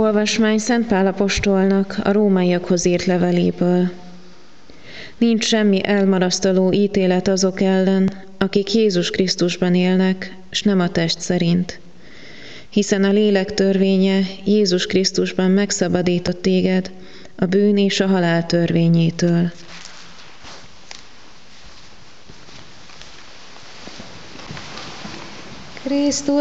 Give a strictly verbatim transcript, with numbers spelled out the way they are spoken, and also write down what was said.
Olvasmány Szent Pál apostolnak a rómaiakhoz írt leveléből. Nincs semmi elmarasztaló ítélet azok ellen, akik Jézus Krisztusban élnek, s nem a test szerint. Hiszen a lélek törvénye Jézus Krisztusban megszabadított téged a bűn és a halál törvényétől. Krisztus